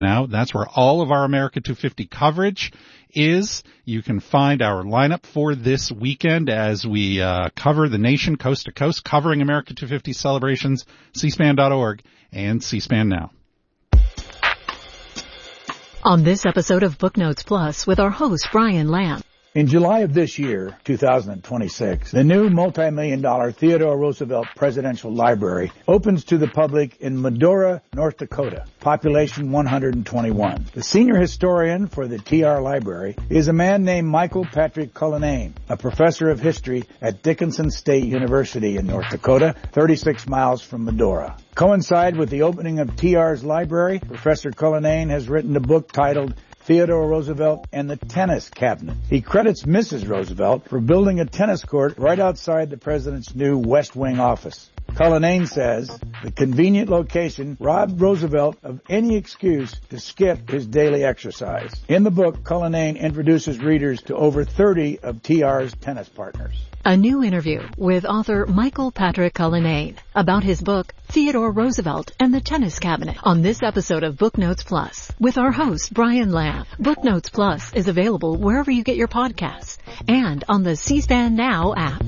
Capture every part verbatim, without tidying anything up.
Now, that's where all of our America two fifty coverage is. You can find our lineup for this weekend as we uh, cover the nation coast to coast, covering America two fifty celebrations, c span dot org and C-SPAN Now. On this episode of Booknotes Plus with our host, Brian Lamb. In July of this year, two thousand twenty-six, the new multi-million dollar Theodore Roosevelt Presidential Library opens to the public in Medora, North Dakota, population one hundred twenty-one. The senior historian for the T R Library is a man named Michael Patrick Cullinane, a professor of history at Dickinson State University in North Dakota, thirty-six miles from Medora. Coincide with the opening of T R's library, Professor Cullinane has written a book titled Theodore Roosevelt and the Tennis Cabinet. He credits Missus Roosevelt for building a tennis court right outside the president's new West Wing office. Cullinane says the convenient location robbed Roosevelt of any excuse to skip his daily exercise. In the book, Cullinane introduces readers to over thirty of T R's tennis partners. A new interview with author Michael Patrick Cullinane about his book, Theodore Roosevelt and the Tennis Cabinet, on this episode of Booknotes Plus with our host, Brian Lamb. Booknotes Plus is available wherever you get your podcasts and on the C-SPAN Now app.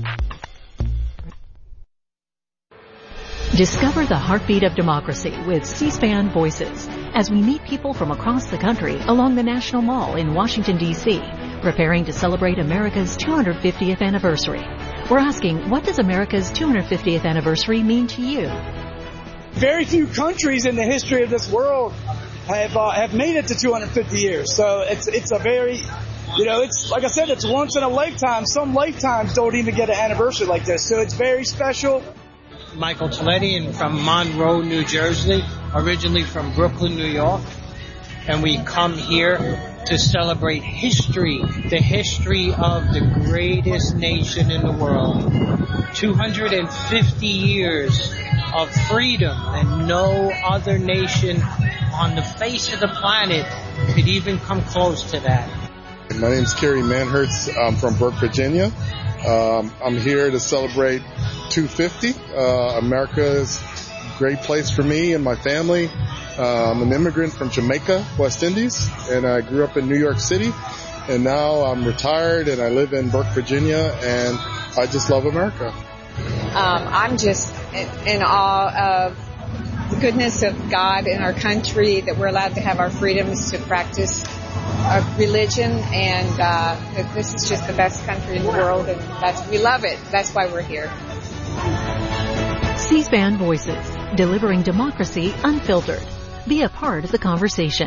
Discover the heartbeat of democracy with C-SPAN Voices as we meet people from across the country along the National Mall in Washington, D C, preparing to celebrate America's two hundred fiftieth anniversary. We're asking, what does America's two hundred fiftieth anniversary mean to you? Very few countries in the history of this world have uh, have made it to two hundred fifty years. So it's it's a very, you know, it's like I said, it's once in a lifetime. Some lifetimes don't even get an anniversary like this. So it's very special. Michael Toletti from Monroe, New Jersey, originally from Brooklyn, New York. And we come here to celebrate history, the history of the greatest nation in the world. two hundred fifty years of freedom, and no other nation on the face of the planet could even come close to that. My name's Kerry Manhertz. I'm from Burke, Virginia. Um, I'm here to celebrate two fifty. Uh, America's a great place for me and my family. Uh, I'm an immigrant from Jamaica, West Indies, and I grew up in New York City. And now I'm retired and I live in Burke, Virginia, and I just love America. Um, I'm just in, in awe of the goodness of God in our country, that we're allowed to have our freedoms to practice our religion, and uh, that this is just the best country in the world, and that's, we love it. That's why we're here. C-SPAN Voices, delivering democracy unfiltered. Be a part of the conversation.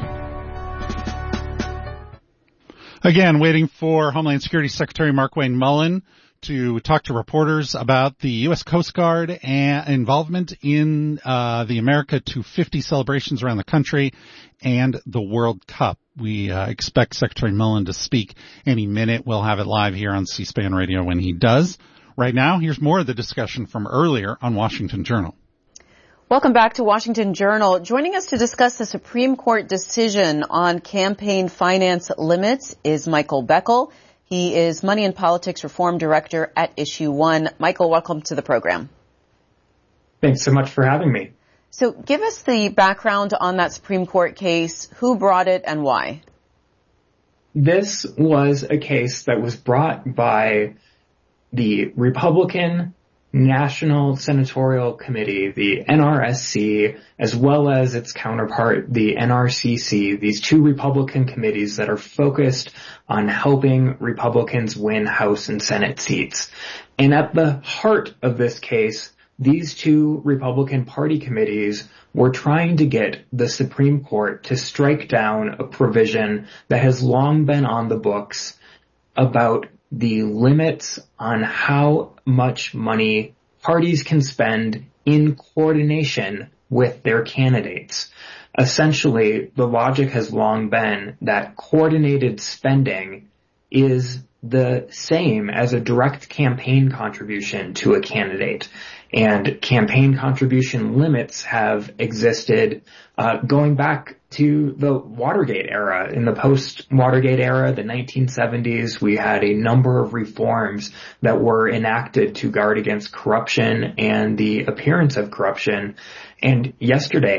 Again, waiting for Homeland Security Secretary Markwayne Mullin to talk to reporters about the U S Coast Guard and involvement in uh the America two fifty celebrations around the country and the World Cup. We uh, expect Secretary Mullin to speak any minute. We'll have it live here on C-SPAN Radio when he does. Right now, here's more of the discussion from earlier on Washington Journal. Welcome back to Washington Journal. Joining us to discuss the Supreme Court decision on campaign finance limits is Michael Beckel. He is Money and Politics Reform Director at Issue One. Michael, welcome to the program. Thanks so much for having me. So give us the background on that Supreme Court case, who brought it and why. This was a case that was brought by the Republican National Senatorial Committee, the N R S C, as well as its counterpart, the N R C C, these two Republican committees that are focused on helping Republicans win House and Senate seats. And at the heart of this case, these two Republican Party committees were trying to get the Supreme Court to strike down a provision that has long been on the books about the limits on how much money parties can spend in coordination with their candidates. Essentially, the logic has long been that coordinated spending is the same as a direct campaign contribution to a candidate. And campaign contribution limits have existed uh, going back to the Watergate era. In the post-Watergate era, the nineteen seventies, we had a number of reforms that were enacted to guard against corruption and the appearance of corruption. And yesterday,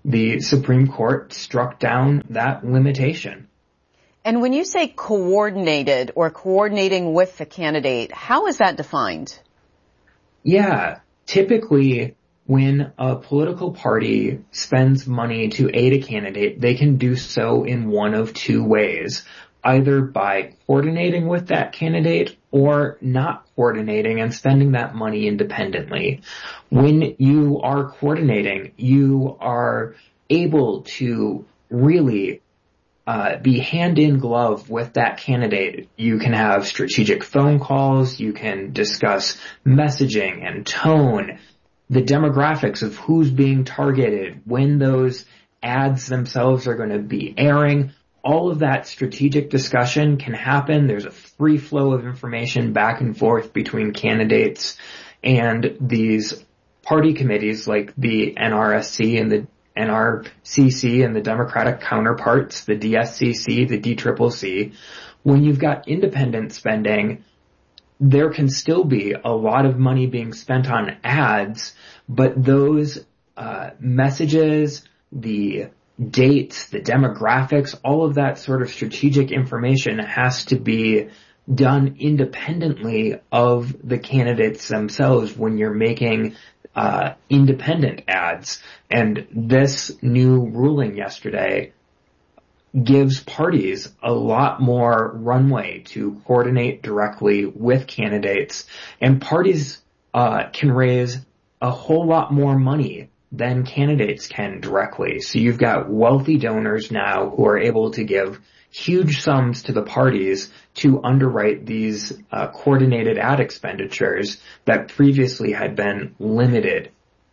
the Supreme Court struck down that limitation. And when you say coordinated or coordinating with the candidate, how is that defined? Yeah, typically when a political party spends money to aid a candidate, they can do so in one of two ways, either by coordinating with that candidate or not coordinating and spending that money independently. When you are coordinating, you are able to really Uh, be hand in glove with that candidate. You can have strategic phone calls, you can discuss messaging and tone, the demographics of who's being targeted, when those ads themselves are going to be airing. All of that strategic discussion can happen. There's a free flow of information back and forth between candidates, and these party committees like the N R S C and the N R C C and the Democratic counterparts, the D S C C, the D C C C, when you've got independent spending, there can still be a lot of money being spent on ads, but those uh, messages, the dates, the demographics, all of that sort of strategic information has to be done independently of the candidates themselves when you're making Uh, independent ads. And this new ruling yesterday gives parties a lot more runway to coordinate directly with candidates, and parties uh, can raise a whole lot more money than candidates can directly. So you've got wealthy donors now who are able to give huge sums to the parties to underwrite these uh, coordinated ad expenditures that previously had been limited.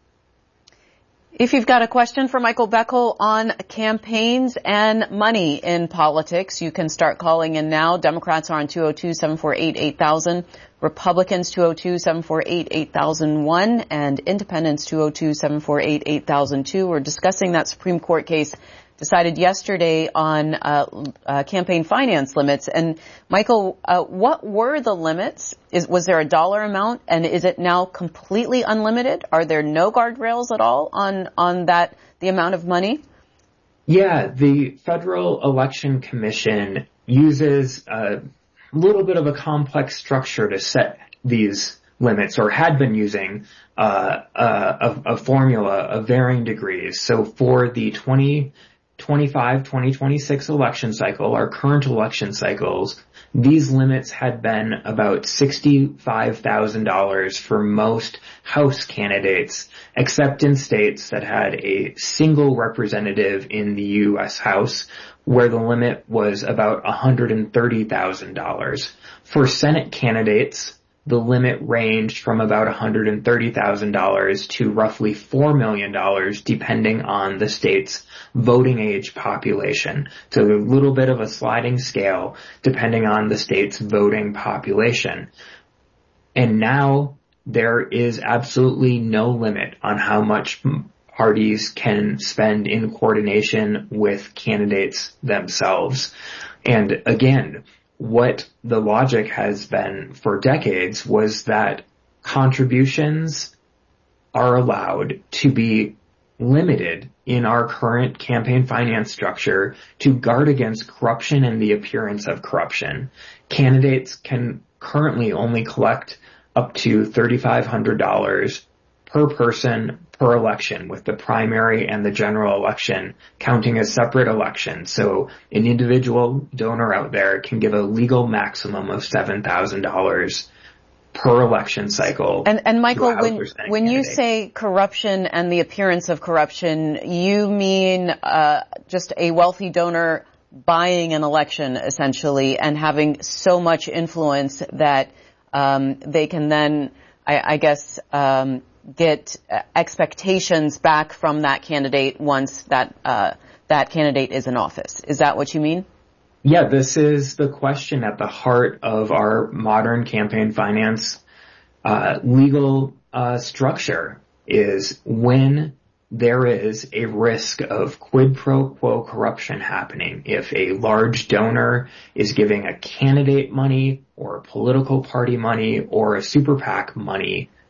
If you've got a question for Michael Beckel on campaigns and money in politics, you can start calling in now. Democrats are on two oh two, seven four eight, eight thousand, Republicans two oh two, seven four eight, eight thousand one, and Independents two oh two, seven four eight, eight thousand two. We're discussing that Supreme Court case decided yesterday on uh, uh campaign finance limits. And Michael, uh, what were the limits? Is was there a dollar amount, and is it now completely unlimited? Are there no guardrails at all on on that the amount of money? Yeah, the Federal Election Commission uses a little bit of a complex structure to set these limits, or had been using uh, uh, a, a formula of varying degrees. So for the twenty twenty-five twenty twenty-six election cycle, our current election cycles, these limits had been about sixty-five thousand dollars for most House candidates, except in states that had a single representative in the U S House, where the limit was about one hundred thirty thousand dollars. For Senate candidates, the limit ranged from about one hundred thirty thousand dollars to roughly four million dollars, depending on the state's voting age population. So a little bit of a sliding scale, depending on the state's voting population. And now there is absolutely no limit on how much parties can spend in coordination with candidates themselves. And again, what the logic has been for decades was that contributions are allowed to be limited in our current campaign finance structure to guard against corruption and the appearance of corruption. Candidates can currently only collect up to three thousand five hundred dollars per person per election, with the primary and the general election counting as separate elections. So an individual donor out there can give a legal maximum of seven thousand dollars per election cycle. And, and Michael, when, when you say corruption and the appearance of corruption, you mean uh, just a wealthy donor buying an election, essentially, and having so much influence that um, they can then, I, I guess, um, get expectations back from that candidate once that uh, that candidate is in office. Is that what you mean? Yeah, this is the question at the heart of our modern campaign finance uh, legal uh, structure, is when there is a risk of quid pro quo corruption happening. If a large donor is giving a candidate money or a political party money or a super PAC money,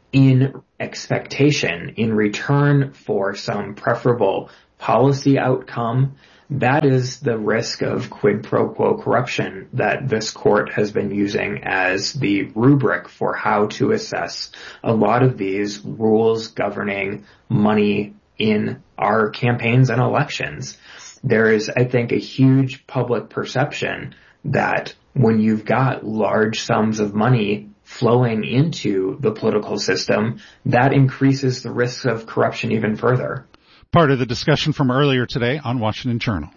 in expectation, in return for some preferable policy outcome. That is the risk of quid pro quo corruption that this court has been using as the rubric for how to assess a lot of these rules governing money in our campaigns and elections. There is, I think, a huge public perception that when you've got large sums of money flowing into the political system, that increases the risk of corruption even further. Part of the discussion from earlier today on Washington Journal.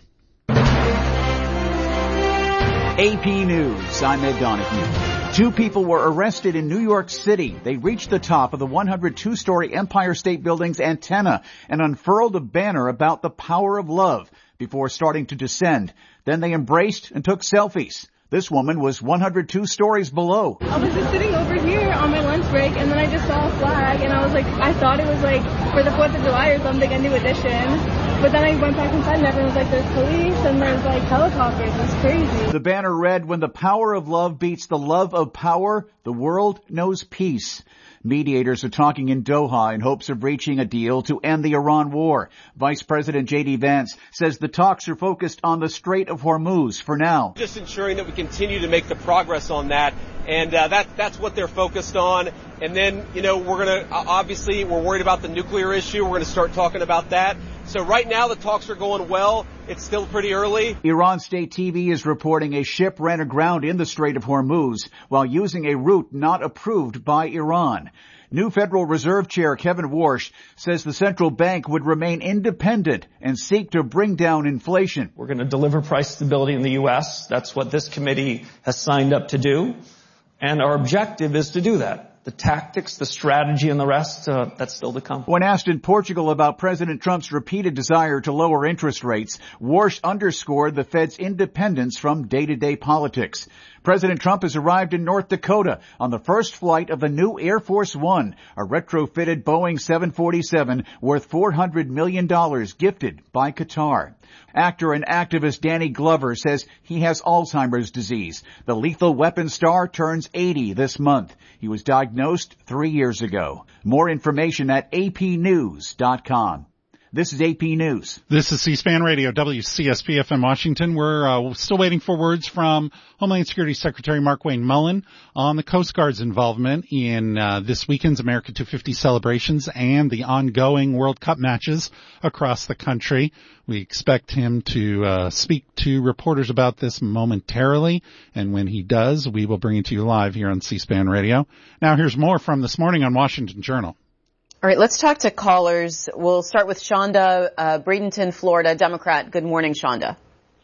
A P News, I'm Ed Donahue. Two people were arrested in New York City. They reached the top of the one hundred two story Empire State Building's antenna and unfurled a banner about the power of love before starting to descend. Then they embraced and took selfies. This woman was one hundred two stories below. I was just sitting over here on my lunch break, and then I just saw a flag, and I was like, I thought it was like for the fourth of July or something, a new edition. But then I went back inside, and everyone was like, there's police, and there's like helicopters. It's crazy. The banner read, when the power of love beats the love of power, the world knows peace. Mediators are talking in Doha in hopes of reaching a deal to end the Iran war. Vice President J D Vance says the talks are focused on the Strait of Hormuz for now. Just ensuring that we continue to make the progress on that, and uh, that that's what they're focused on. And then, you know, we're going to, obviously, we're worried about the nuclear issue. We're going to start talking about that. So right now the talks are going well. It's still pretty early. Iran State T V is reporting a ship ran aground in the Strait of Hormuz while using a route not approved by Iran. New Federal Reserve Chair Kevin Warsh says the central bank would remain independent and seek to bring down inflation. We're going to deliver price stability in the U S. That's what this committee has signed up to do. And our objective is to do that. The tactics, the strategy, and the rest, uh, that's still to come. When asked in Portugal about President Trump's repeated desire to lower interest rates, Warsh underscored the Fed's independence from day-to-day politics. President Trump has arrived in North Dakota on the first flight of the new Air Force One, a retrofitted Boeing seven forty-seven worth four hundred million dollars gifted by Qatar. Actor and activist Danny Glover says he has Alzheimer's disease. The Lethal Weapon star turns eighty this month. He was diagnosed three years ago. More information at A P news dot com. This is A P News. This is C-SPAN Radio, W C S P F M Washington. We're uh, still waiting for words from Homeland Security Secretary Markwayne Mullin on the Coast Guard's involvement in uh, this weekend's America two fifty celebrations and the ongoing World Cup matches across the country. We expect him to uh, speak to reporters about this momentarily, and when he does, we will bring it to you live here on C-SPAN Radio. Now here's more from this morning on Washington Journal. All right, let's talk to callers. We'll start with Shonda, uh, Bradenton, Florida, Democrat. Good morning, Shonda.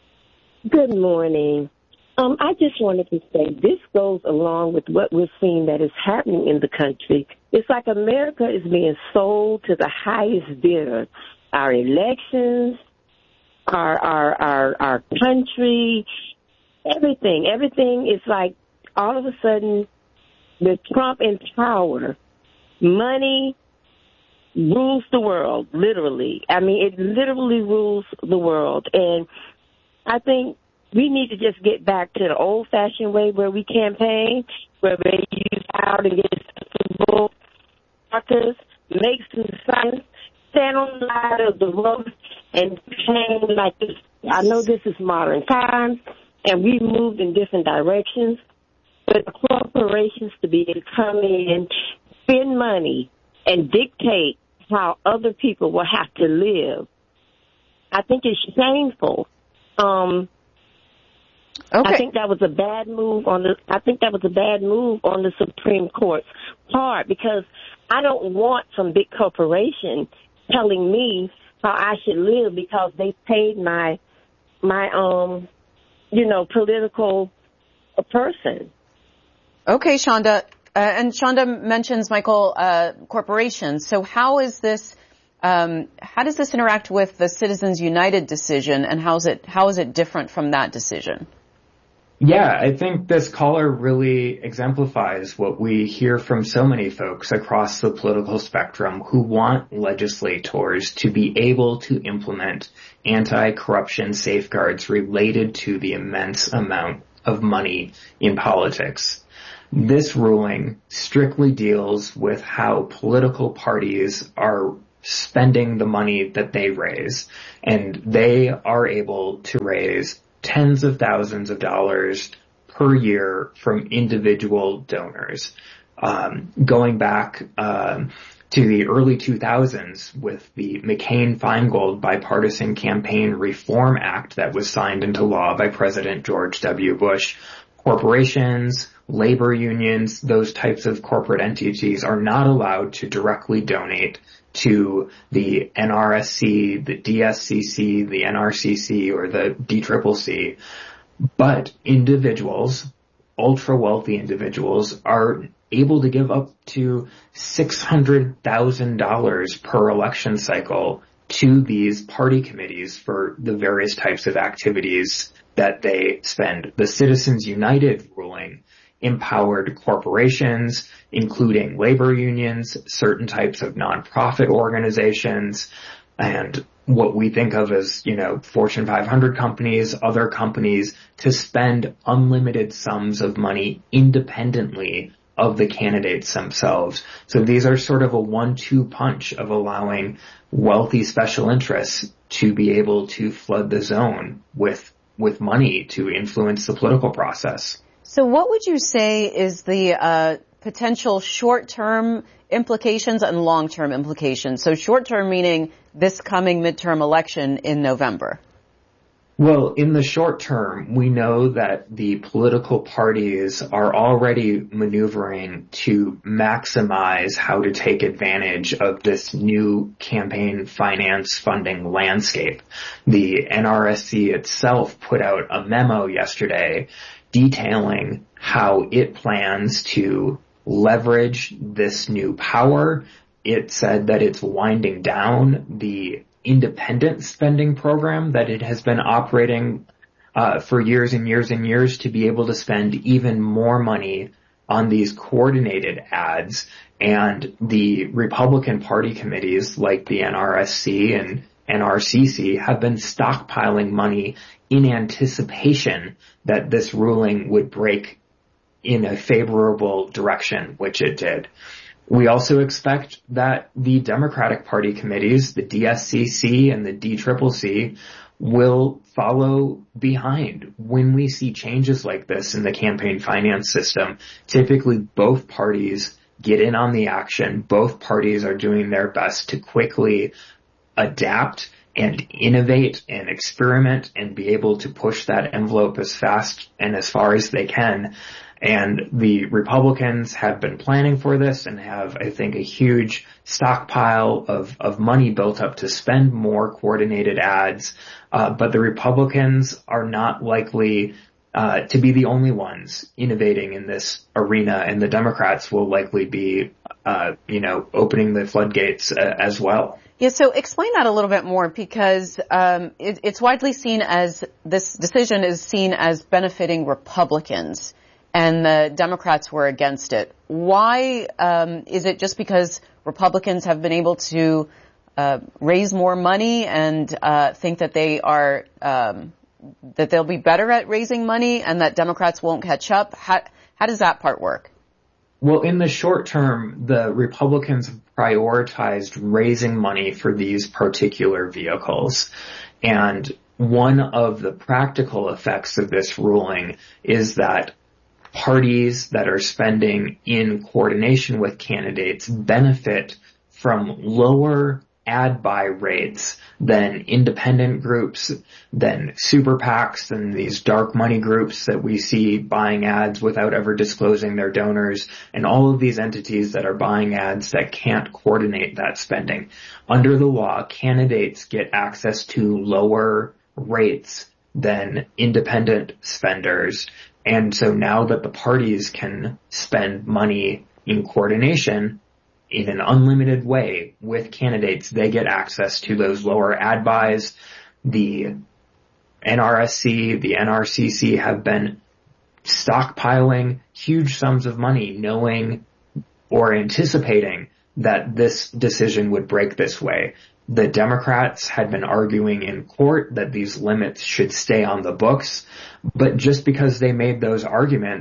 Good morning. Um, I just wanted to say this goes along with what we're seeing that is happening in the country. It's like America is being sold to the highest bidder. Our elections, our our our, our country, everything, everything is like all of a sudden with Trump in power, money rules the world, literally. I mean, it literally rules the world. And I think we need to just get back to the old-fashioned way where we campaign, where they use power to get people, workers, make some signs, stand on the side of the road and campaign like this. I know this is modern times, and we've moved in different directions, but the corporations to be able to come in, spend money, and dictate how other people will have to live. I think it's shameful. Um, okay. I think that was a bad move on the. I think that was a bad move on the Supreme Court's part, because I don't want some big corporation telling me how I should live because they paid my my um you know political person. Okay, Shonda. Uh, and Shonda mentions, Michael, uh, corporations. So how is this, um, how does this interact with the Citizens United decision, and how is it, how is it different from that decision? Yeah, I think this caller really exemplifies what we hear from so many folks across the political spectrum who want legislators to be able to implement anti-corruption safeguards related to the immense amount of money in politics. This ruling strictly deals with how political parties are spending the money that they raise, and they are able to raise tens of thousands of dollars per year from individual donors. Um, going back um, to the early two thousands with the McCain-Feingold Bipartisan Campaign Reform Act that was signed into law by President George W. Bush, corporations, labor unions, those types of corporate entities are not allowed to directly donate to the N R S C, the D S C C, the N R C C, or the D C C C. But individuals, ultra-wealthy individuals, are able to give up to six hundred thousand dollars per election cycle to these party committees for the various types of activities that they spend. The Citizens United ruling empowered corporations, including labor unions, certain types of nonprofit organizations, and what we think of as, you know, Fortune five hundred companies, other companies, to spend unlimited sums of money independently of the candidates themselves. So these are sort of a one two punch of allowing wealthy special interests to be able to flood the zone with with money to influence the political process. So what would you say is the uh, potential short-term implications and long-term implications? So short-term meaning this coming midterm election in November. Well, in the short term, we know that the political parties are already maneuvering to maximize how to take advantage of this new campaign finance funding landscape. The N R S C itself put out a memo yesterday detailing how it plans to leverage this new power. It said that it's winding down the independent spending program that it has been operating uh, for years and years and years to be able to spend even more money on these coordinated ads. And the Republican Party committees like the N R S C and N R C C have been stockpiling money in anticipation that this ruling would break in a favorable direction, which it did. We also expect that the Democratic Party committees, the D S C C and the D C C C, will follow behind. When we see changes like this in the campaign finance system, typically both parties get in on the action. Both parties are doing their best to quickly adapt and innovate and experiment and be able to push that envelope as fast and as far as they can. And the Republicans have been planning for this and have, I think, a huge stockpile of, of money built up to spend more coordinated ads. Uh, but the Republicans are not likely uh, to be the only ones innovating in this arena, and the Democrats will likely be, uh, you know, opening the floodgates uh, as well. Yeah, so explain that a little bit more, because um, it, it's widely seen as, this decision is seen as benefiting Republicans, and the Democrats were against it. Why um, is it just because Republicans have been able to uh, raise more money and uh, think that they are um, that they'll be better at raising money, and that Democrats won't catch up? How, how does that part work? Well, in the short term, the Republicans have prioritized raising money for these particular vehicles. And one of the practical effects of this ruling is that parties that are spending in coordination with candidates benefit from lower ad buy rates than independent groups, than super PACs, than these dark money groups that we see buying ads without ever disclosing their donors, and all of these entities that are buying ads that can't coordinate that spending. Under the law, candidates get access to lower rates than independent spenders. And so now that the parties can spend money in coordination in an unlimited way with candidates, they get access to those lower ad buys. The N R S C, the N R C C have been stockpiling huge sums of money, knowing or anticipating that this decision would break this way. The Democrats had been arguing in court that these limits should stay on the books, but just because they made those arguments,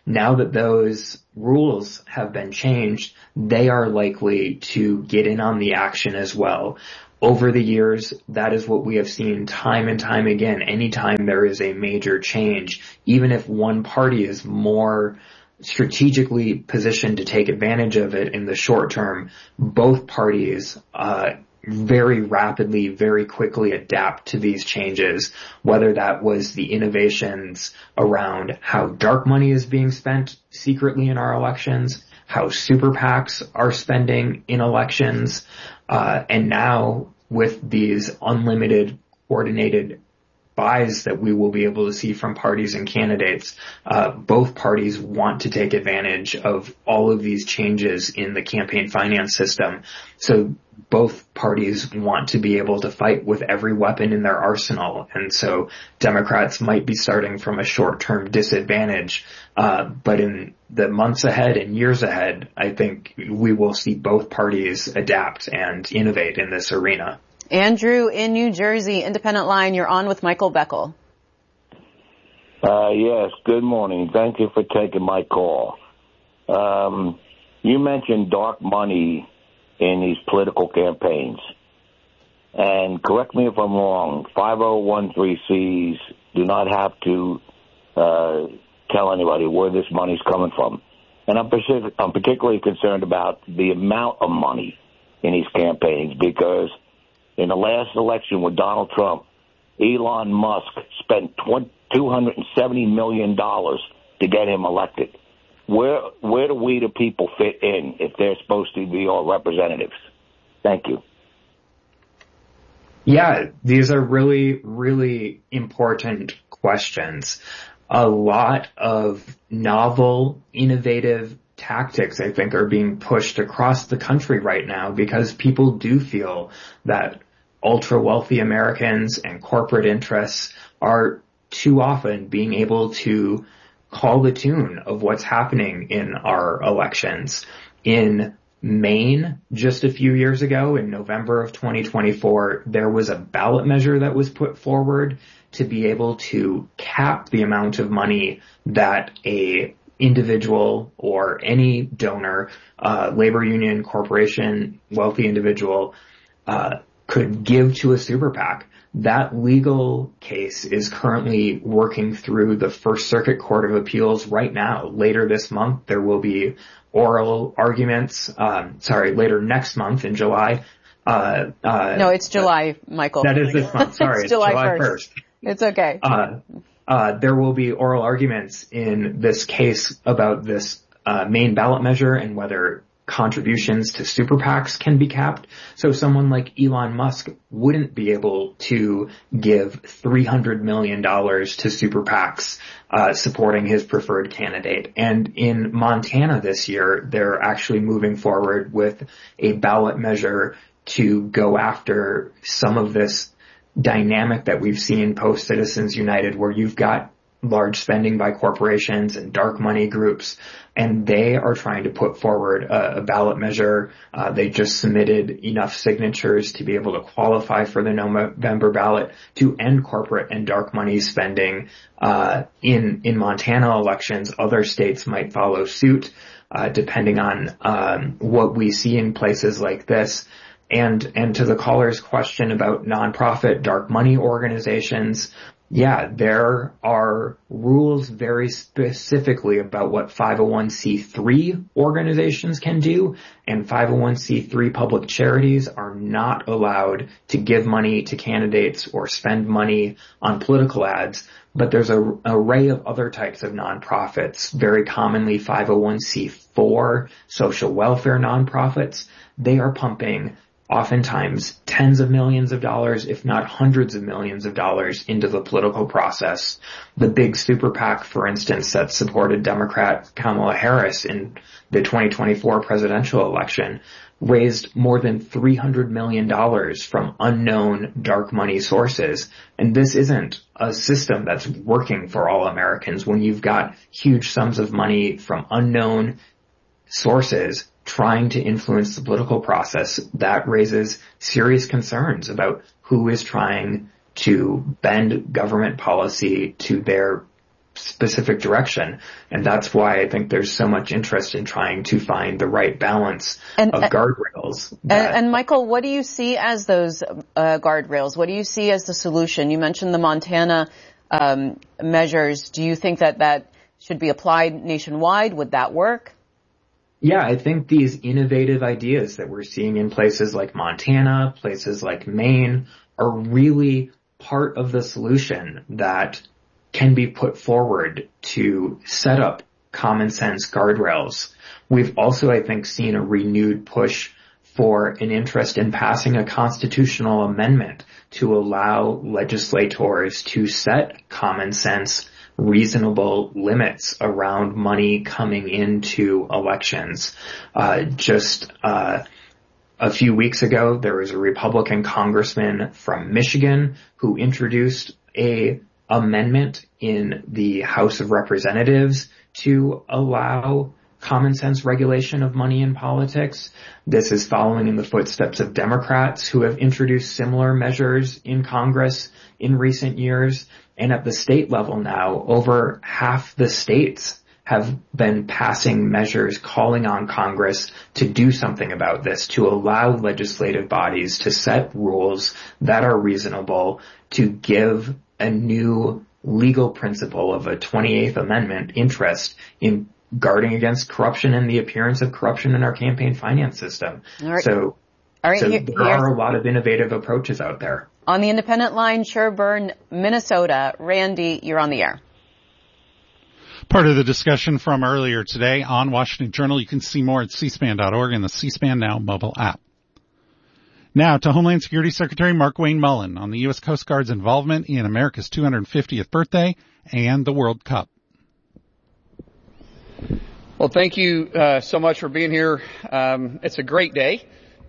now that those rules have been changed, they are likely to get in on the action as well. Over the years, that is what we have seen time and time again. Anytime there is a major change, even if one party is more strategically positioned to take advantage of it in the short term, both parties uh very rapidly, very quickly adapt to these changes, whether that was the innovations around how dark money is being spent secretly in our elections, how super PACs are spending in elections, uh, and now with these unlimited coordinated buys that we will be able to see from parties and candidates, uh, both parties want to take advantage of all of these changes in the campaign finance system. So both parties want to be able to fight with every weapon in their arsenal. And so Democrats might be starting from a short-term disadvantage. Uh, but in the months ahead and years ahead, I think we will see both parties adapt and innovate in this arena. Andrew in New Jersey, Independent Line, you're on with Michael Beckel. Uh, yes, good morning. Thank you for taking my call. Um, you mentioned dark money in these political campaigns. And correct me if I'm wrong, five oh one three C's do not have to uh, tell anybody where this money's coming from. And I'm, partic- I'm particularly concerned about the amount of money in these campaigns, because in the last election with Donald Trump, Elon Musk spent two hundred seventy million dollars to get him elected. Where where do we, the people, fit in if they're supposed to be our representatives? Thank you. Yeah, these are really, really important questions. A lot of novel, innovative tactics, I think, are being pushed across the country right now because people do feel that ultra-wealthy Americans and corporate interests are too often being able to call the tune of what's happening in our elections. In Maine, just a few years ago, in November of twenty twenty-four, there was a ballot measure that was put forward to be able to cap the amount of money that a individual or any donor, uh, labor union, corporation, wealthy individual, uh, could give to a super PAC. That legal case is currently working through the First Circuit Court of Appeals right now. Later this month, there will be oral arguments, um, sorry, later next month in July. Uh, uh, no, it's July, Michael. That is this month, sorry. It's July, July first. It's okay. Uh, uh, there will be oral arguments in this case about this uh, Maine ballot measure and whether contributions to super PACs can be capped. So someone like Elon Musk wouldn't be able to give three hundred million dollars to super PACs uh, supporting his preferred candidate. And in Montana this year, they're actually moving forward with a ballot measure to go after some of this dynamic that we've seen post Citizens United, where you've got large spending by corporations and dark money groups, and they are trying to put forward a, a ballot measure. Uh, they just submitted enough signatures to be able to qualify for the November ballot to end corporate and dark money spending uh, in in Montana elections. Other states might follow suit, uh, depending on um, what we see in places like this. And and to the caller's question about nonprofit dark money organizations, yeah, there are rules very specifically about what five oh one c three organizations can do, and five oh one c three public charities are not allowed to give money to candidates or spend money on political ads. But there's an array of other types of nonprofits, very commonly five oh one c four social welfare nonprofits. They are pumping oftentimes tens of millions of dollars, if not hundreds of millions of dollars, into the political process. The big super PAC, for instance, that supported Democrat Kamala Harris in the twenty twenty-four presidential election raised more than three hundred million dollars from unknown dark money sources. And this isn't a system that's working for all Americans. When you've got huge sums of money from unknown sources trying to influence the political process, that raises serious concerns about who is trying to bend government policy to their specific direction. And that's why I think there's so much interest in trying to find the right balance and, of uh, guardrails. And, and Michael, what do you see as those uh, guardrails? What do you see as the solution? You mentioned the Montana um, measures. Do you think that that should be applied nationwide? Would that work? Yeah, I think these innovative ideas that we're seeing in places like Montana, places like Maine, are really part of the solution that can be put forward to set up common sense guardrails. We've also, I think, seen a renewed push for an interest in passing a constitutional amendment to allow legislators to set common sense, reasonable limits around money coming into elections. Uh, just, uh, a few weeks ago, there was a Republican congressman from Michigan who introduced a amendment in the House of Representatives to allow common sense regulation of money in politics. This is following in the footsteps of Democrats who have introduced similar measures in Congress in recent years. And at the state level now, over half the states have been passing measures calling on Congress to do something about this, to allow legislative bodies to set rules that are reasonable, to give a new legal principle of a twenty-eighth Amendment interest in guarding against corruption and the appearance of corruption in our campaign finance system. All right. So, All right, so here, there are a lot of innovative approaches out there. On the independent line, Sherburne, Minnesota. Randy, you're on the air. Part of the discussion from earlier today on Washington Journal. You can see more at c span dot org and the C-SPAN Now mobile app. Now to Homeland Security Secretary Markwayne Mullin on the U S Coast Guard's involvement in America's two hundred fiftieth birthday and the World Cup. Well, thank you uh, so much for being here. Um, it's a great day,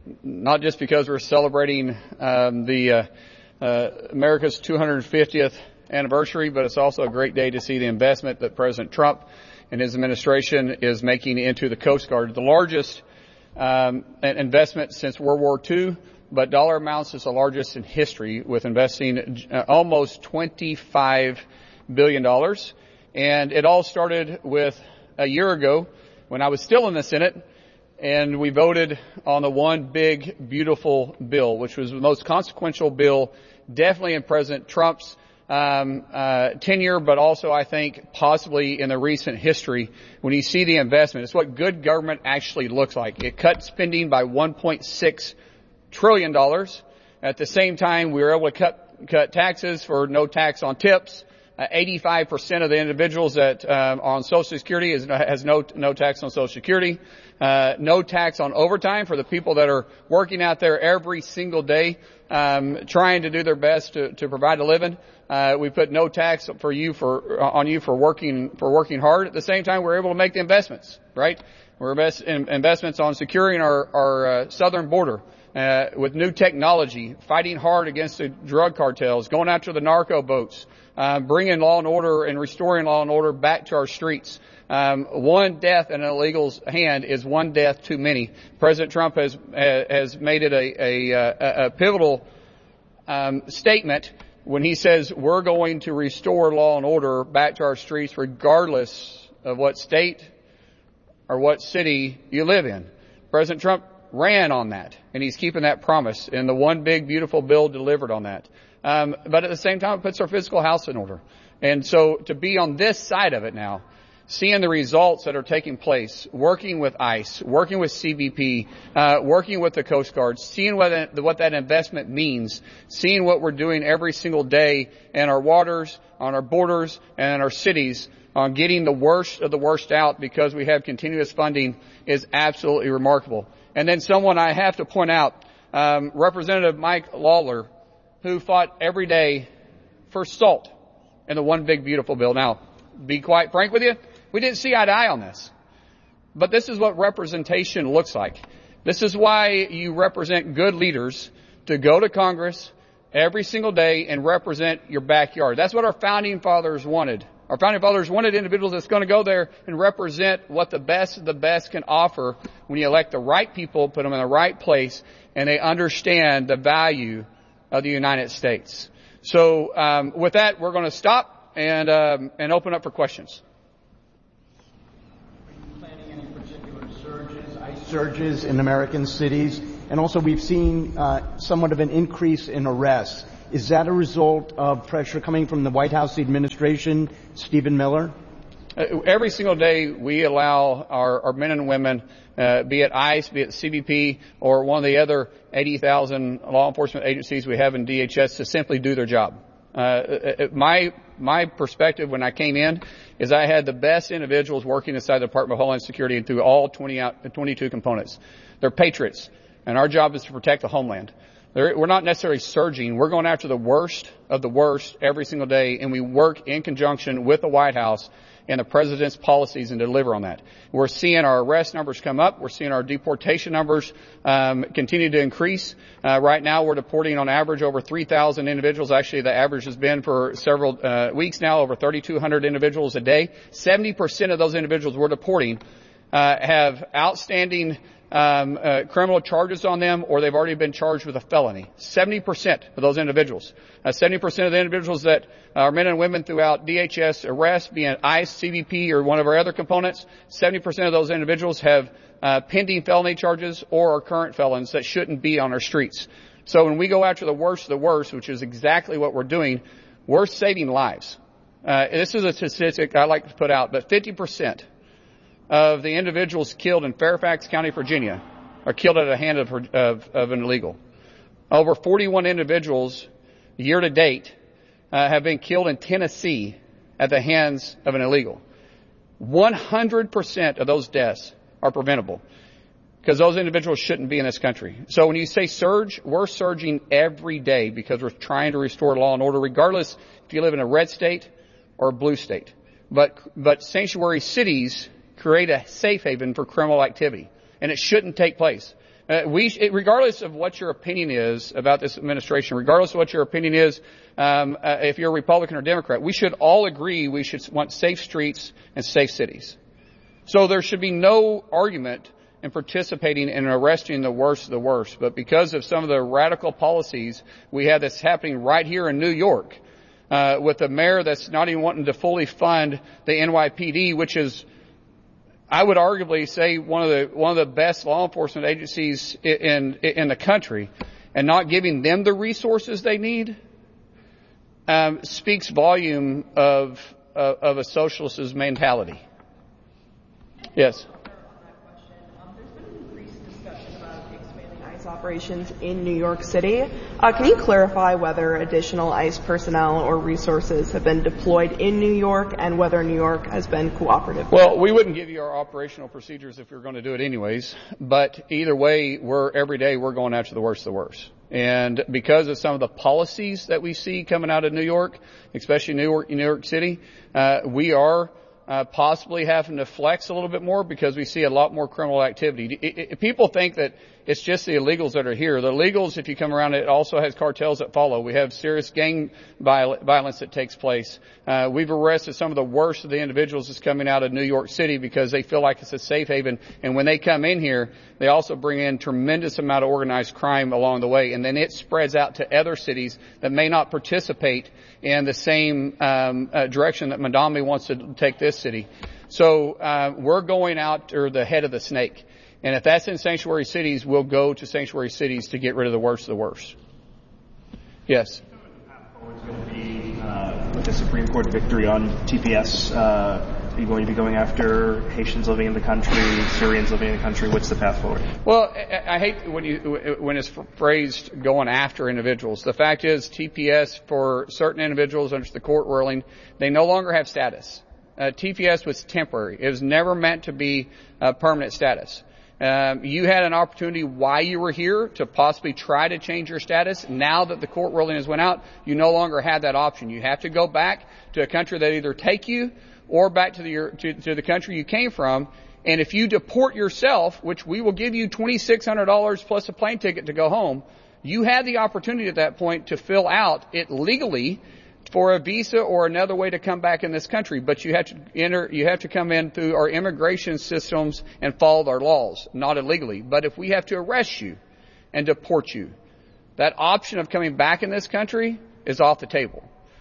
not just because we're celebrating um, the uh, uh, America's two hundred fiftieth anniversary, but it's also a great day to see the investment that President Trump and his administration is making into the Coast Guard. The largest um, investment since World War Two, but dollar amounts is the largest in history, with investing uh, almost twenty-five billion dollars. And it all started with a year ago when I was still in the Senate, and we voted on the one big, beautiful bill, which was the most consequential bill definitely in President Trump's Um, uh, tenure, but also I think possibly in the recent history. When you see the investment, it's what good government actually looks like. It cut spending by one point six trillion dollars. At the same time, we were able to cut cut taxes for no tax on tips. Uh, eighty-five percent of the individuals that um, are on Social Security is, has no no tax on Social Security. Uh, no tax on overtime for the people that are working out there every single day, um, trying to do their best to, to provide a living. Uh, we put no tax for you for on you for working for working hard. At the same time, we're able to make the investments. Right, we're invest in investments on securing our our uh, southern border uh, with new technology, fighting hard against the drug cartels, going after the narco boats, uh, bringing law and order and restoring law and order back to our streets. Um, one death in an illegal's hand is one death too many. President Trump has uh, has made it a a, a, a pivotal um, statement when he says we're going to restore law and order back to our streets regardless of what state or what city you live in. President Trump ran on that, and he's keeping that promise, and the one big, beautiful bill delivered on that. Um, but at the same time, it puts our physical house in order. And so to be on this side of it now, seeing the results that are taking place, working with ICE, working with C B P, uh, working with the Coast Guard, seeing what that, what that investment means, seeing what we're doing every single day in our waters, on our borders, and in our cities on getting the worst of the worst out because we have continuous funding is absolutely remarkable. And then someone I have to point out, um, Representative Mike Lawler, who fought every day for SALT in the one big beautiful bill. Now, be quite frank with you, we didn't see eye to eye on this. But this is what representation looks like. This is why you represent good leaders to go to Congress every single day and represent your backyard. That's what our founding fathers wanted. Our founding fathers wanted individuals that's going to go there and represent what the best of the best can offer when you elect the right people, put them in the right place, and they understand the value of the United States. So um, with that, we're going to stop. and um, and open up for questions. Surges in American cities, and also we've seen uh, somewhat of an increase in arrests. Is that a result of pressure coming from the White House administration, Stephen Miller? Uh, every single day we allow our, our men and women, uh, be it ICE, be it C B P, or one of the other eighty thousand law enforcement agencies we have in D H S to simply do their job. Uh, my my perspective when I came in is I had the best individuals working inside the Department of Homeland Security and through all twenty out, twenty-two components. They're patriots, and our job is to protect the homeland. They're, we're not necessarily surging. We're going after the worst of the worst every single day, and we work in conjunction with the White House and the President's policies and deliver on that. We're seeing our arrest numbers come up. We're seeing our deportation numbers um, continue to increase. Uh, right now, we're deporting on average over three thousand individuals. Actually, the average has been for several uh, weeks now over thirty-two hundred individuals a day. seventy percent of those individuals we're deporting uh, have outstanding Um, uh, criminal charges on them, or they've already been charged with a felony. seventy percent of those individuals. Uh, seventy percent of the individuals that are men and women throughout D H S arrest, be it ICE, C B P, or one of our other components, seventy percent of those individuals have uh, pending felony charges or are current felons that shouldn't be on our streets. So when we go after the worst of the worst, which is exactly what we're doing, we're saving lives. Uh, this is a statistic I like to put out, but fifty percent of the individuals killed in Fairfax County, Virginia, are killed at the hand of, of, of an illegal. Over forty-one individuals, year to date, uh, have been killed in Tennessee at the hands of an illegal. one hundred percent of those deaths are preventable because those individuals shouldn't be in this country. So when you say surge, we're surging every day because we're trying to restore law and order, regardless if you live in a red state or a blue state. But, but sanctuary cities create a safe haven for criminal activity, and it shouldn't take place. Uh, we, it, regardless of what your opinion is about this administration, regardless of what your opinion is, um, uh, if you're a Republican or Democrat, we should all agree we should want safe streets and safe cities. So there should be no argument in participating in arresting the worst of the worst. But because of some of the radical policies we have that's happening right here in New York, uh, with a mayor that's not even wanting to fully fund the N Y P D, which is, I would arguably say, one of the one of the best law enforcement agencies in in, in the country, and not giving them the resources they need, um, speaks volume of, of of a socialist's mentality. Yes. Operations in New York City. Uh, can you clarify whether additional ICE personnel or resources have been deployed in New York and whether New York has been cooperative? Well, we wouldn't give you our operational procedures if we were going to do it anyways. But either way, we're every day we're going after the worst of the worst. And because of some of the policies that we see coming out of New York, especially New York, New York City, uh, we are Uh, possibly having to flex a little bit more because we see a lot more criminal activity. It, it, people think that it's just the illegals that are here. The illegals, if you come around, it also has cartels that follow. We have serious gang violence that takes place. Uh, we've arrested some of the worst of the individuals that's coming out of New York City because they feel like it's a safe haven. And when they come in here, they also bring in tremendous amount of organized crime along the way. And then it spreads out to other cities that may not participate in the same um, uh, direction that Madami wants to take this city. So uh, we're going out or the head of the snake. And if that's in sanctuary cities, we'll go to sanctuary cities to get rid of the worst of the worst. Yes. What's going to be uh, with the Supreme Court victory on T P S? Uh, are you going to be going after Haitians living in the country, Syrians living in the country? What's the path forward? Well, I, I hate when you when it's phrased going after individuals. The fact is, T P S for certain individuals under the court ruling, they no longer have status. Uh, T P S was temporary. It was never meant to be uh, permanent status. Um, you had an opportunity while you were here to possibly try to change your status. Now that the court ruling has went out, you no longer have that option. You have to go back to a country that either take you or back to the to, to the country you came from. And if you deport yourself, which we will give you twenty-six hundred dollars plus a plane ticket to go home, you have the opportunity at that point to fill out it legally for a visa or another way to come back in this country. But you have to enter, you have to come in through our immigration systems and follow our laws, not illegally. But if we have to arrest you and deport you, that option of coming back in this country is off the table.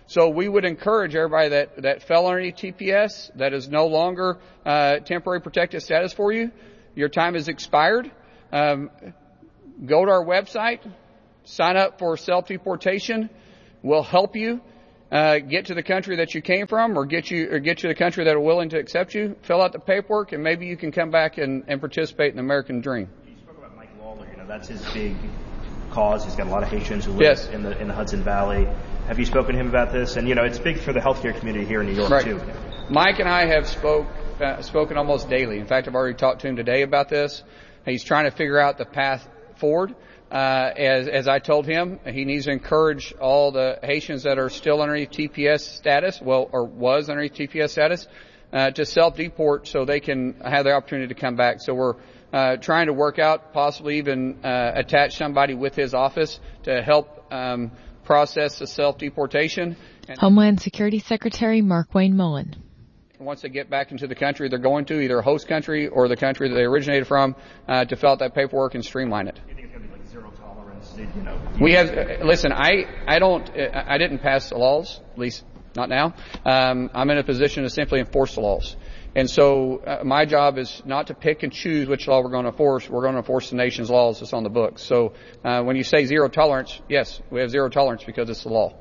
So we would encourage everybody that, that fell underneath T P S, that is no longer uh, temporary protected status for you. Your time has expired. Um, go to our website, sign up for self-deportation. We'll help you uh, get to the country that you came from, or get you or get to the country that are willing to accept you. Fill out the paperwork, and maybe you can come back and, and participate in the American dream. You spoke about Mike Lawler. You know, that's his big cause. He's got a lot of Haitians who live yes. in the in the Hudson Valley. Have you spoken to him about this? And you know, it's big for the healthcare community here in New York right. too. Mike and I have spoke uh, spoken almost daily. In fact, I've already talked to him today about this. He's trying to figure out the path forward. Uh, as, as I told him, he needs to encourage all the Haitians that are still underneath T P S status, well, or was underneath T P S status, uh, to self-deport so they can have the opportunity to come back. So we're uh, trying to work out, possibly even uh, attach somebody with his office to help um, process the self-deportation. And Homeland Security Secretary Markwayne Mullin. Once they get back into the country they're going to, either a host country or the country that they originated from, uh, to fill out that paperwork and streamline it. You think it's going to be like zero tolerance? You know, we have, uh, listen, I, I don't, uh, I didn't pass the laws, at least not now. Um, I'm in a position to simply enforce the laws. And so uh, my job is not to pick and choose which law we're going to enforce. We're going to enforce the nation's laws that's on the books. So uh, when you say zero tolerance, yes, we have zero tolerance because it's the law.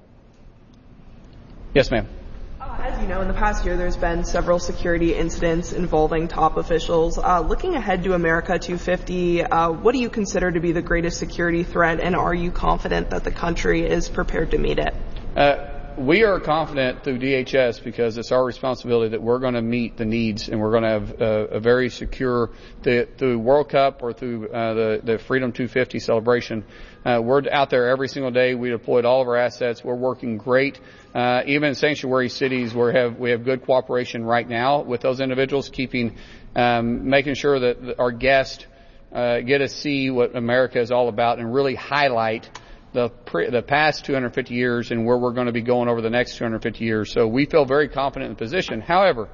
Yes, ma'am. As you know, in the past year, there's been several security incidents involving top officials. Uh, looking ahead to America two fifty, uh, what do you consider to be the greatest security threat, and are you confident that the country is prepared to meet it? Uh, we are confident through D H S because it's our responsibility that we're going to meet the needs, and we're going to have a, a very secure, the, through World Cup or through uh, the, the Freedom two fifty celebration. Uh, we're out there every single day. We deployed all of our assets. We're working great. Uh, even in sanctuary cities, we have we have good cooperation right now with those individuals, keeping, um, making sure that our guests uh, get to see what America is all about and really highlight the pre, the past two hundred fifty years and where we're going to be going over the next two hundred fifty years. So we feel very confident in the position. However,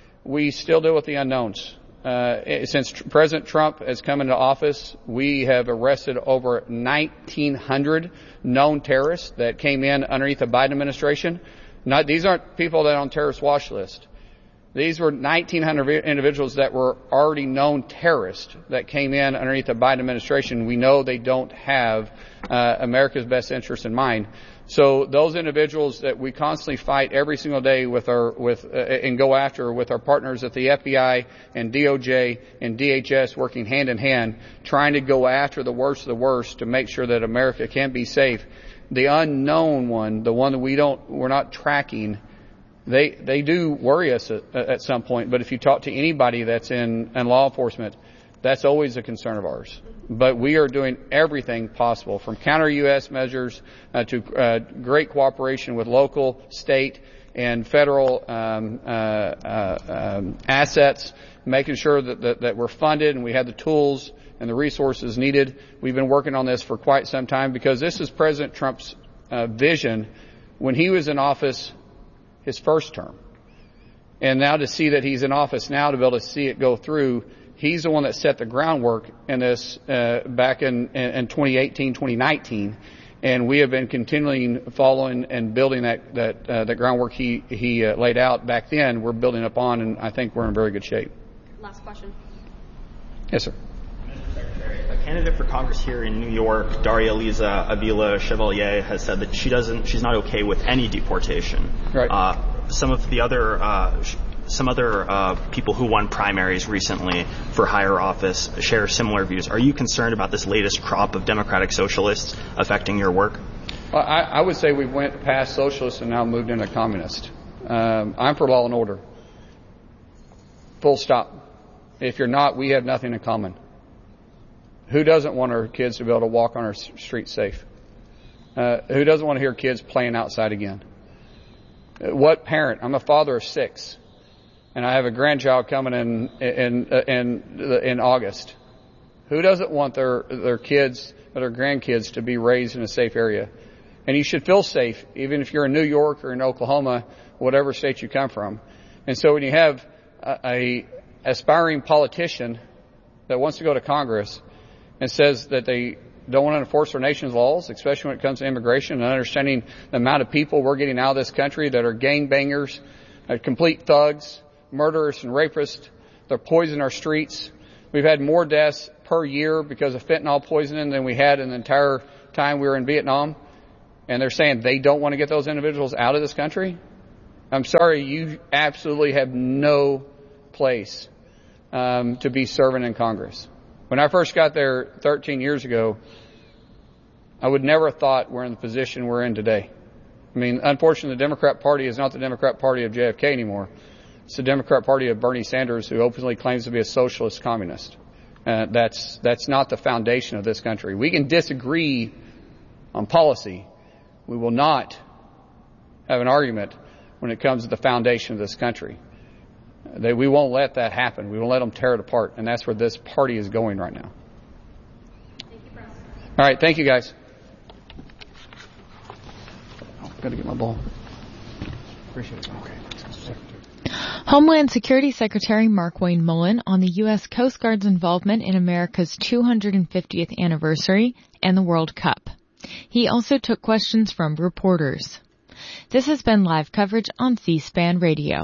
we still deal with the unknowns. Uh, since President Trump has come into office, we have arrested over nineteen hundred known terrorists that came in underneath the Biden administration. Not, these aren't people that are on terrorist watch list. These were nineteen hundred individuals that were already known terrorists that came in underneath the Biden administration. We know they don't have uh, America's best interest in mind. So those individuals that we constantly fight every single day with our with uh, and go after with our partners at the F B I and D O J and D H S, working hand in hand, trying to go after the worst of the worst to make sure that America can be safe. The unknown one, the one that we don't, we're not tracking, they they do worry us at, at some point. But if you talk to anybody that's in, in law enforcement, that's always a concern of ours. But we are doing everything possible, from counter-U S measures uh, to uh, great cooperation with local, state, and federal um, uh, uh, um, assets, making sure that, that, that we're funded and we have the tools and the resources needed. We've been working on this for quite some time because this is President Trump's uh, vision when he was in office his first term. And now to see that he's in office now, to be able to see it go through, he's the one that set the groundwork in this uh, back in, in twenty eighteen, twenty nineteen, and we have been continuing following and building that that uh, the groundwork he he uh, laid out back then. We're building upon, and I think we're in very good shape. Last question. Yes, sir. Mister Secretary, a candidate for Congress here in New York, Daria Liza Avila Chevalier, has said that she doesn't, she's not okay with any deportation. Right. Uh, some of the other. Uh, Some other uh, people who won primaries recently for higher office share similar views. Are you concerned about this latest crop of democratic socialists affecting your work? Well, I, I would say we went past socialists and now moved into communist. Um, I'm for law and order. Full stop. If you're not, we have nothing in common. Who doesn't want our kids to be able to walk on our streets safe? Uh, who doesn't want to hear kids playing outside again? What parent? I'm a father of six. And I have a grandchild coming in in in in August. Who doesn't want their their kids or their grandkids to be raised in a safe area? And you should feel safe, even if you're in New York or in Oklahoma, whatever state you come from. And so when you have a, a aspiring politician that wants to go to Congress and says that they don't want to enforce our nation's laws, especially when it comes to immigration and understanding the amount of people we're getting out of this country that are gangbangers, uh, complete thugs, murderers and rapists. They're poisoning our streets. We've had more deaths per year because of fentanyl poisoning than we had in the entire time we were in Vietnam. And they're saying they don't want to get those individuals out of this country. I'm sorry, you absolutely have no place um, to be serving in Congress. When I first got there thirteen years ago, I would never have thought we're in the position we're in today. I mean, unfortunately, the Democrat Party is not the Democrat Party of J F K anymore. It's the Democrat Party of Bernie Sanders, who openly claims to be a socialist communist. Uh, that's that's not the foundation of this country. We can disagree on policy. We will not have an argument when it comes to the foundation of this country. They, we won't let that happen. We won't let them tear it apart. And that's where this party is going right now. Thank you, President. All right. Thank you, guys. Oh, got to get my ball. Appreciate it. Okay. Homeland Security Secretary Markwayne Mullin on the U S Coast Guard's involvement in America's two hundred fiftieth anniversary and the World Cup. He also took questions from reporters. This has been live coverage on C-SPAN Radio.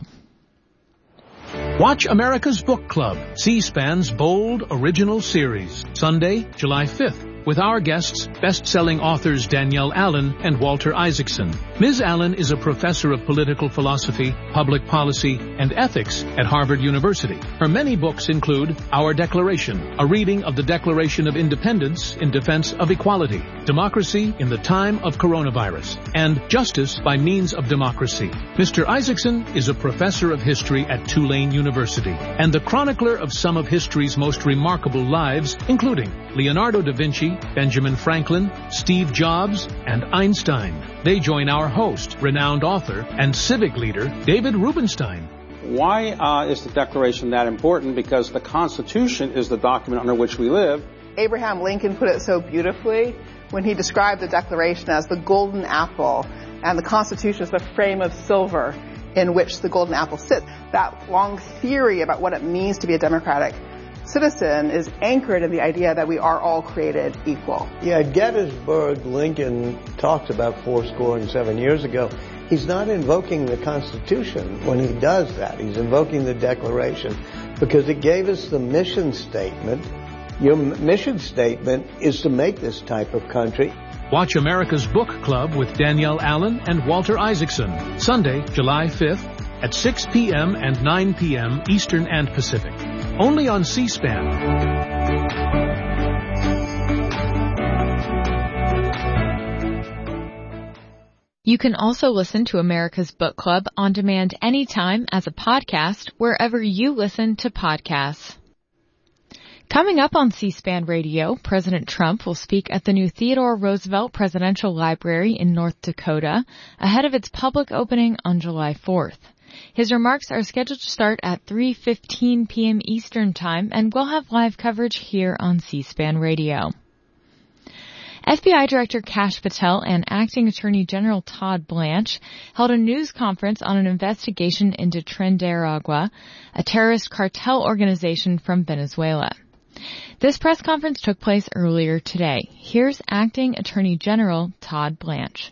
Watch America's Book Club, C-SPAN's bold original series, Sunday, July fifth, with our guests, best-selling authors Danielle Allen and Walter Isaacson. Miz Allen is a professor of political philosophy, public policy, and ethics at Harvard University. Her many books include Our Declaration, a reading of the Declaration of Independence in Defense of Equality, Democracy in the Time of Coronavirus, and Justice by Means of Democracy. Mister Isaacson is a professor of history at Tulane University and the chronicler of some of history's most remarkable lives, including Leonardo da Vinci, Benjamin Franklin, Steve Jobs, and Einstein. They join our host, renowned author, and civic leader, David Rubenstein. Why uh, is the Declaration that important? Because the Constitution is the document under which we live. Abraham Lincoln put it so beautifully when he described the Declaration as the golden apple, and the Constitution is the frame of silver in which the golden apple sits. That long theory about what it means to be a democratic citizen is anchored in the idea that we are all created equal. Yeah, at Gettysburg, Lincoln talked about fourscore and seven years ago. He's not invoking the Constitution when he does that. He's invoking the Declaration because it gave us the mission statement. Your mission statement is to make this type of country. Watch America's Book Club with Danielle Allen and Walter Isaacson, Sunday, July fifth at six p.m. and nine p.m. Eastern and Pacific. Only on C-SPAN. You can also listen to America's Book Club on demand anytime as a podcast wherever you listen to podcasts. Coming up on C-SPAN Radio, President Trump will speak at the new Theodore Roosevelt Presidential Library in North Dakota ahead of its public opening on July fourth. His remarks are scheduled to start at three fifteen p.m. Eastern Time, and we'll have live coverage here on C-SPAN Radio. F B I Director Kash Patel and Acting Attorney General Todd Blanche held a news conference on an investigation into Tren de Aragua, a terrorist cartel organization from Venezuela. This press conference took place earlier today. Here's Acting Attorney General Todd Blanche.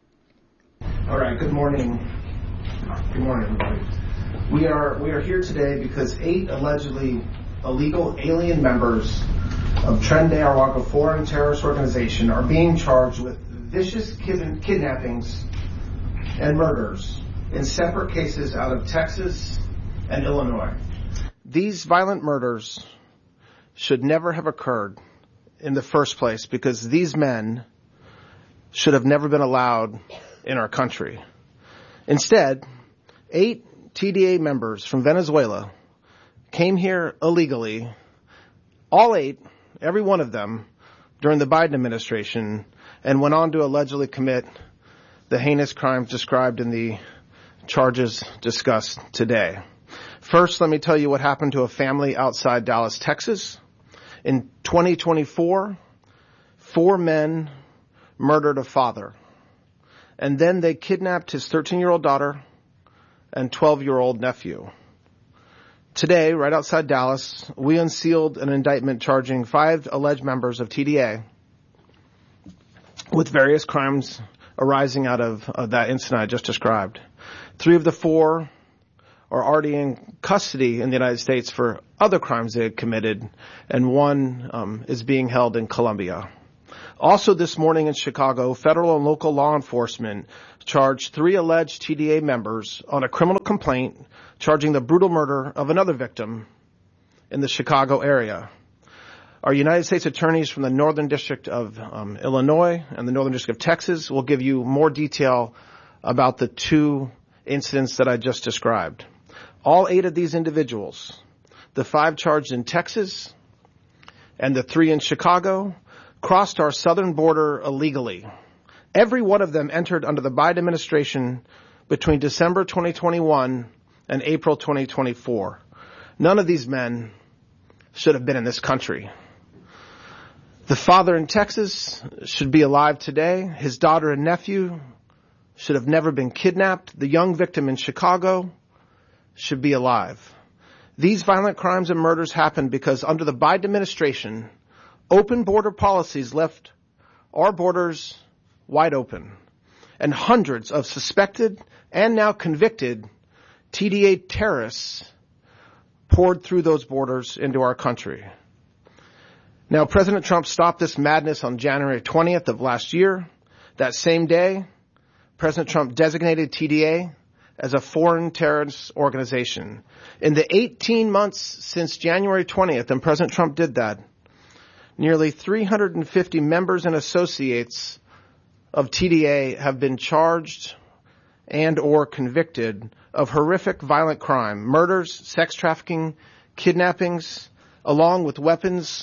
All right, good morning. Good morning, everybody. We are we are here today because eight allegedly illegal alien members of Tren de Aragua foreign terrorist organization are being charged with vicious kid- kidnappings and murders in separate cases out of Texas and Illinois. These violent murders should never have occurred in the first place because these men should have never been allowed in our country. Instead, eight T D A members from Venezuela came here illegally, all eight, every one of them, during the Biden administration, and went on to allegedly commit the heinous crimes described in the charges discussed today. First, let me tell you what happened to a family outside Dallas, Texas. In twenty twenty-four, four men murdered a father, and then they kidnapped his thirteen-year-old daughter and twelve-year-old nephew. Today, right outside Dallas, we unsealed an indictment charging five alleged members of T D A with various crimes arising out of, of that incident I just described. Three of the four are already in custody in the United States for other crimes they had committed, and one um, is being held in Colombia. Also this morning in Chicago, federal and local law enforcement charged three alleged T D A members on a criminal complaint charging the brutal murder of another victim in the Chicago area. Our United States attorneys from the Northern District of um, Illinois and the Northern District of Texas will give you more detail about the two incidents that I just described. All eight of these individuals, the five charged in Texas and the three in Chicago, crossed our southern border illegally. Every one of them entered under the Biden administration between December twenty twenty-one and April twenty twenty-four. None of these men should have been in this country. The father in Texas should be alive today. His daughter and nephew should have never been kidnapped. The young victim in Chicago should be alive. These violent crimes and murders happened because under the Biden administration, open border policies left our borders wide open, and hundreds of suspected and now convicted T D A terrorists poured through those borders into our country. Now, President Trump stopped this madness on January twentieth of last year. That same day, President Trump designated T D A as a foreign terrorist organization. In the eighteen months since January twentieth, and President Trump did that, nearly three hundred fifty members and associates of T D A have been charged and or convicted of horrific violent crime, murders, sex trafficking, kidnappings, along with weapons,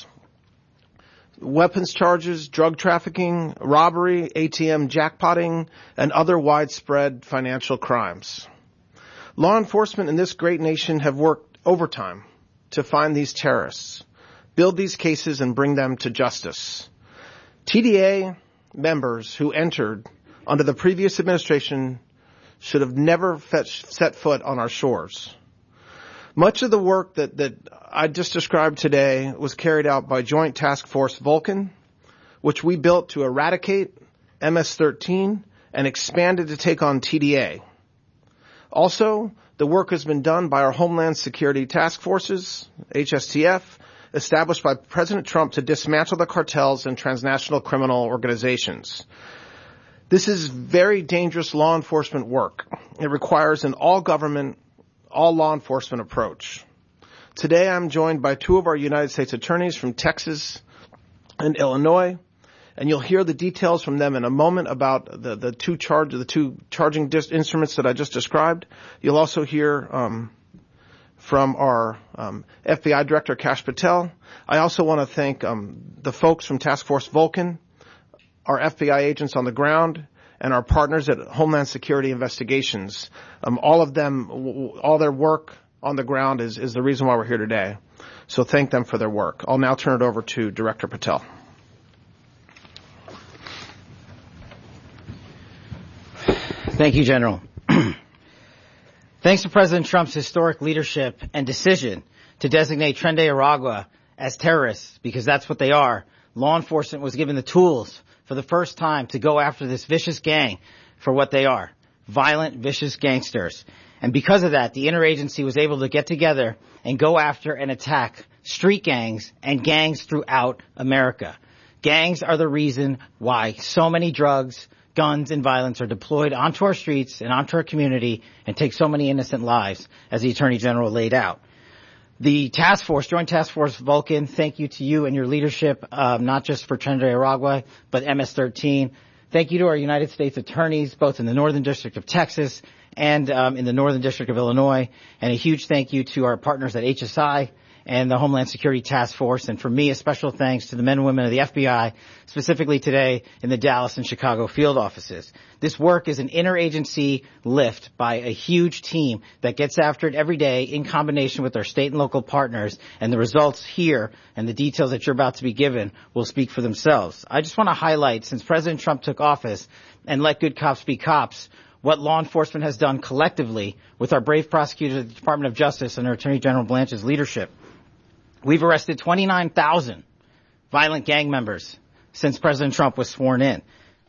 weapons charges, drug trafficking, robbery, A T M jackpotting, and other widespread financial crimes. Law enforcement in this great nation have worked overtime to find these terrorists, build these cases, and bring them to justice. T D A members who entered under the previous administration should have never fetched, set foot on our shores. Much of the work that, that I just described today was carried out by Joint Task Force Vulcan, which we built to eradicate M S thirteen and expanded to take on T D A. Also, the work has been done by our Homeland Security Task Forces, H S T F, established by President Trump to dismantle the cartels and transnational criminal organizations. This is very dangerous law enforcement work. It requires an all-government, all-law enforcement approach. Today I'm joined by two of our United States attorneys from Texas and Illinois, and you'll hear the details from them in a moment about the, the two charge, the two charging dis- instruments that I just described. You'll also hear um, from our um, F B I Director, Kash Patel. I also want to thank um, the folks from Task Force Vulcan, our F B I agents on the ground, and our partners at Homeland Security Investigations. Um, all of them, all their work on the ground is, is the reason why we're here today. So thank them for their work. I'll now turn it over to Director Patel. Thank you, General. Thanks to President Trump's historic leadership and decision to designate Tren de Aragua as terrorists, because that's what they are, law enforcement was given the tools for the first time to go after this vicious gang for what they are, violent, vicious gangsters. And because of that, the interagency was able to get together and go after and attack street gangs and gangs throughout America. Gangs are the reason why so many drugs, guns, and violence are deployed onto our streets and onto our community and take so many innocent lives, as the Attorney General laid out. The task force, Joint Task Force Vulcan, thank you to you and your leadership, um, not just for Tren de Aragua, but M S thirteen. Thank you to our United States attorneys, both in the Northern District of Texas and um, in the Northern District of Illinois. And a huge thank you to our partners at H S I and the Homeland Security Task Force. And for me, a special thanks to the men and women of the F B I, specifically today in the Dallas and Chicago field offices. This work is an interagency lift by a huge team that gets after it every day in combination with our state and local partners. And the results here and the details that you're about to be given will speak for themselves. I just want to highlight, since President Trump took office and let good cops be cops, what law enforcement has done collectively with our brave prosecutors at the Department of Justice and our Attorney General Blanche's leadership. We've arrested twenty-nine thousand violent gang members since President Trump was sworn in.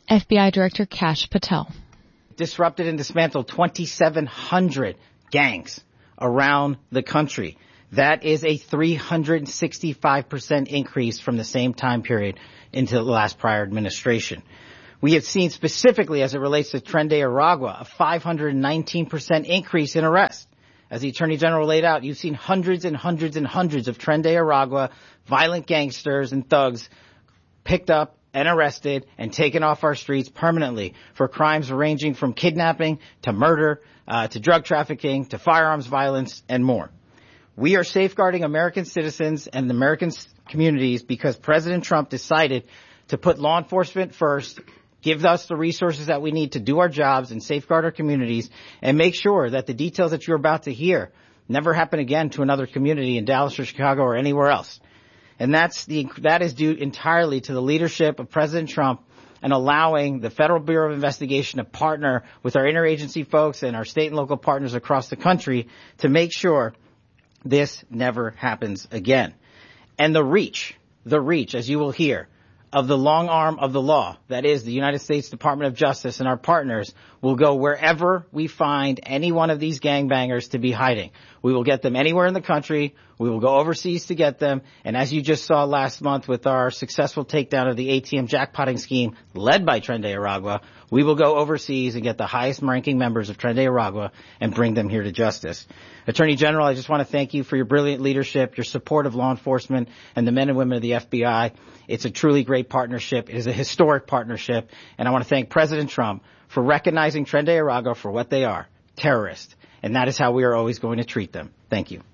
F B I Director Kash Patel. Disrupted and dismantled twenty-seven hundred gangs around the country. That is a three hundred sixty-five percent increase from the same time period into the last prior administration. We have seen specifically as it relates to Tren de Aragua, a five hundred nineteen percent increase in arrests. As the Attorney General laid out, you've seen hundreds and hundreds and hundreds of Tren de Aragua violent gangsters and thugs picked up and arrested and taken off our streets permanently for crimes ranging from kidnapping to murder, uh, to drug trafficking, to firearms violence, and more. We are safeguarding American citizens and American communities because President Trump decided to put law enforcement first, give us the resources that we need to do our jobs and safeguard our communities, and make sure that the details that you're about to hear never happen again to another community in Dallas or Chicago or anywhere else. And that's the, that is due entirely to the leadership of President Trump and allowing the Federal Bureau of Investigation to partner with our interagency folks and our state and local partners across the country to make sure this never happens again. And the reach, the reach, as you will hear, of the long arm of the law, that is the United States Department of Justice and our partners, will go wherever we find any one of these gangbangers to be hiding. We will get them anywhere in the country. We will go overseas to get them. And as you just saw last month with our successful takedown of the A T M jackpotting scheme led by Tren de Aragua, we will go overseas and get the highest ranking members of Tren de Aragua and bring them here to justice. Attorney General, I just want to thank you for your brilliant leadership, your support of law enforcement and the men and women of the F B I. It's a truly great partnership. It is a historic partnership. And I want to thank President Trump for recognizing Tren de Aragua for what they are, terrorists. And that is how we are always going to treat them. Thank you.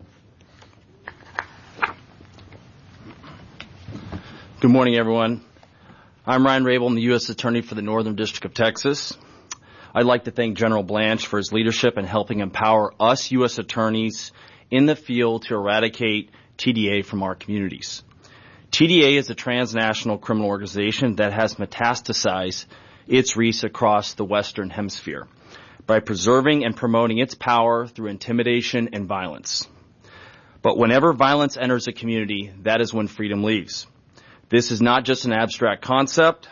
Good morning, everyone. I'm Ryan Rabel. I'm the U S Attorney for the Northern District of Texas. I'd like to thank General Blanche for his leadership in helping empower us U S attorneys in the field to eradicate T D A from our communities. T D A is a transnational criminal organization that has metastasized its reach across the Western Hemisphere by preserving and promoting its power through intimidation and violence. But whenever violence enters a community, that is when freedom leaves. This is not just an abstract concept.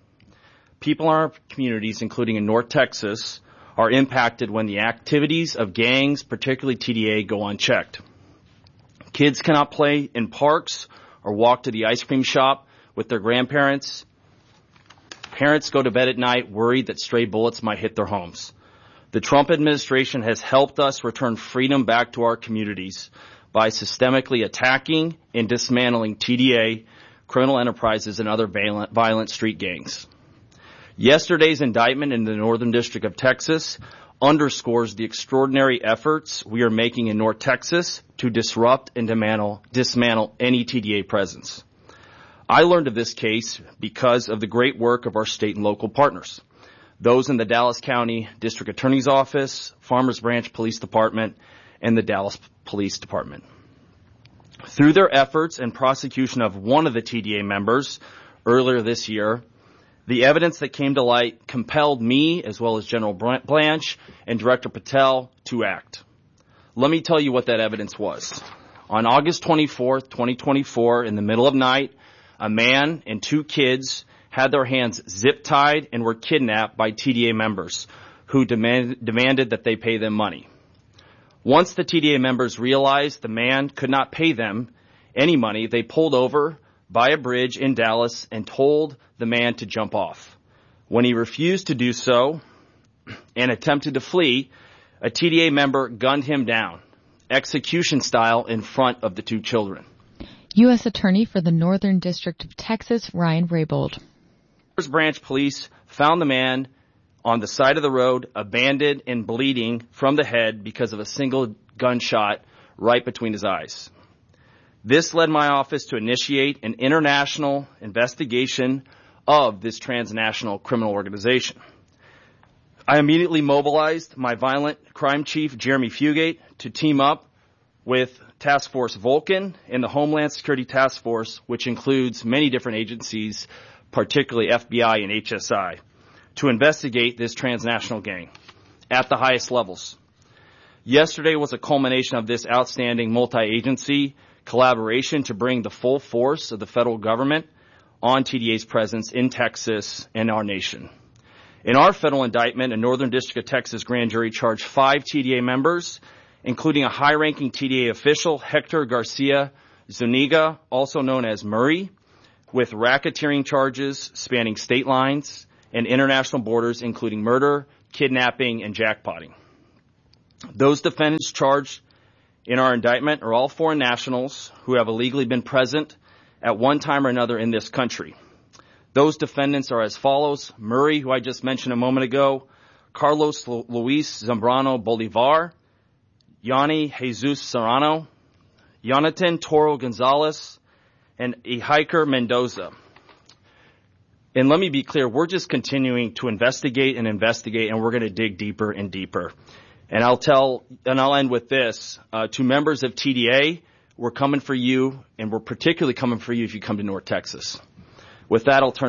People in our communities, including in North Texas, are impacted when the activities of gangs, particularly T D A, go unchecked. Kids cannot play in parks or walk to the ice cream shop with their grandparents. Parents go to bed at night worried that stray bullets might hit their homes. The Trump administration has helped us return freedom back to our communities by systemically attacking and dismantling T D A, criminal enterprises, and other violent, violent street gangs. Yesterday's indictment in the Northern District of Texas underscores the extraordinary efforts we are making in North Texas to disrupt and dismantle, dismantle any T D A presence. I learned of this case because of the great work of our state and local partners, those in the Dallas County District Attorney's Office, Farmers Branch Police Department, and the Dallas Police Department. Through their efforts and prosecution of one of the T D A members earlier this year, the evidence that came to light compelled me, as well as General Blanche and Director Patel, to act. Let me tell you what that evidence was. On August twenty-fourth, twenty twenty-four, in the middle of night, a man and two kids had their hands zip-tied and were kidnapped by T D A members who demand, demanded that they pay them money. Once the T D A members realized the man could not pay them any money, they pulled over by a bridge in Dallas and told the man to jump off. When he refused to do so and attempted to flee, a T D A member gunned him down, execution style, in front of the two children. U S Attorney for the Northern District of Texas, Ryan Raybould. Farmers Branch Police found the man on the side of the road, abandoned and bleeding from the head because of a single gunshot right between his eyes. This led my office to initiate an international investigation of this transnational criminal organization. I immediately mobilized my violent crime chief, Jeremy Fugate, to team up with Task Force Vulcan and the Homeland Security Task Force, which includes many different agencies, particularly F B I and H S I, to investigate this transnational gang at the highest levels. Yesterday was a culmination of this outstanding multi-agency collaboration to bring the full force of the federal government on T D A's presence in Texas and our nation. In our federal indictment, a Northern District of Texas grand jury charged five T D A members, including a high-ranking T D A official, Hector Garcia Zuniga, also known as Murray, with racketeering charges spanning state lines and international borders, including murder, kidnapping, and jackpotting. Those defendants charged in our indictment are all foreign nationals who have illegally been present at one time or another in this country. Those defendants are as follows: Murray, who I just mentioned a moment ago, Carlos Luis Zambrano Bolivar, Yanni Jesus Serrano, Jonathan Toro Gonzalez, and Ihiker Mendoza. And let me be clear, we're just continuing to investigate and investigate, and we're going to dig deeper and deeper. And I'll tell, and I'll end with this. Uh, to members of T D A, we're coming for you, and we're particularly coming for you if you come to North Texas. With that, I'll turn